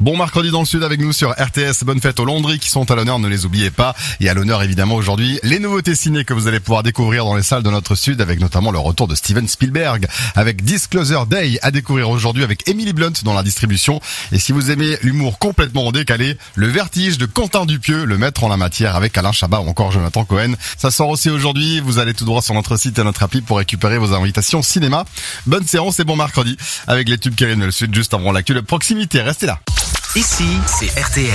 Bon mercredi dans le sud avec nous sur RTS. Bonne fête aux Landry qui sont à l'honneur, ne les oubliez pas. Et à l'honneur évidemment aujourd'hui, les nouveautés ciné que vous allez pouvoir découvrir dans les salles de notre sud avec notamment le retour de Steven Spielberg avec Disclosure Day à découvrir aujourd'hui avec Emily Blunt dans la distribution. Et si vous aimez l'humour complètement décalé, Le Vertige de Quentin Dupieux, le maître en la matière avec Alain Chabat ou encore Jonathan Cohen. Ça sort aussi aujourd'hui. Vous allez tout droit sur notre site et notre appli pour récupérer vos invitations cinéma. Bonne séance et bon mercredi avec les tubes qui arrivent dans le sud juste avant l'actu de proximité. Restez là. Ici, c'est RTL.